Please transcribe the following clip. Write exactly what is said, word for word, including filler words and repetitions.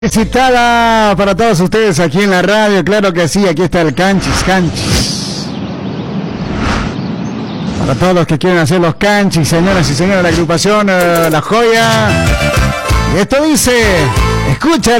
Citada para todos ustedes aquí en la radio, claro que sí, aquí está el canchis, canchis. Para todos los que quieren hacer los canchis, señoras y señores, la agrupación uh, La Joya. Y esto dice, escucha.